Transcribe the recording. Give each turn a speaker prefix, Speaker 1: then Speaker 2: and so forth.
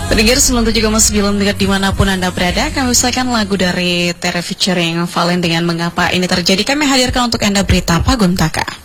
Speaker 1: Pendengar 97,9 dimanapun Anda berada, kami usahakan lagu dari Tere featuring Valen dengan Mengapa Ini Terjadi. Kami hadirkan untuk Anda berita Paguntaka.